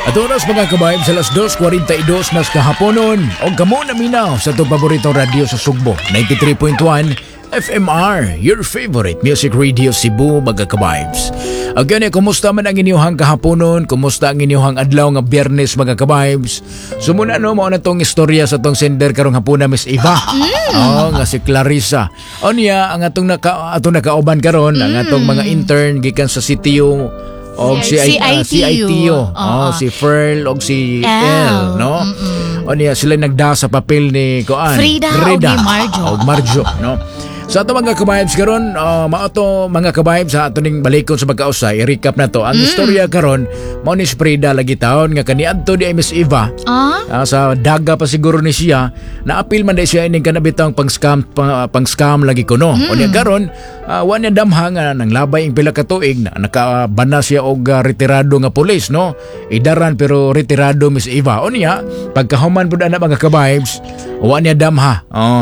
At oras mga kabayan sa alas 2:42 nas kahaponon o kamo na minaw sa itong paboritong radio sa Sugbo 93.1 FMR, your favorite music radio Cebu mga kabibes. Again, kumusta man ang inyong kahaponon? Kumusta ang inyong adlaw nga Biyernes mga kabibes? Sumuna no mo na tong istorya sa tong sender karong hapuna Miss Eva. Oh, nga si Clarissa. O niya ang atong nakauban karon ang atong mga intern gikan sa CTU og CITO. Si Ferl og si L, no? O niya sila nagda sa papel ni Koan Frida og Marjo, no? Sa ato mga kabahibs karon, maato mga kabahibs sa ato ning balikon sa pagkausay, i-recap na to. Ang istorya karon, mao ni Frida lagi taon nga kaniadto di Miss Eva. Sa daga pa siguro ni siya, naapil man di siya ining kanabitang pang-scam lagi kuno. O niya karon, wa niya damha nga nang labay ing pila ka tuig na nakabana siya og retirado nga pulis, no? Idaran pero retirado Miss Eva. O niya, pagkahuman pud ana mga kabahibs, wa niya damha.